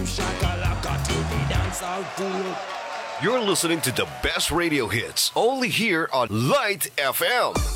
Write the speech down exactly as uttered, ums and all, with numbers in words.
You're listening to the best radio hits only here on Light F M.